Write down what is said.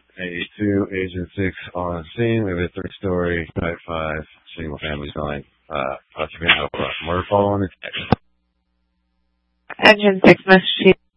82, Agent 6 on scene. We have a three-story, Type 5, single-family dwelling. Possibly over murder call on the text. Engine 6, Massachusetts.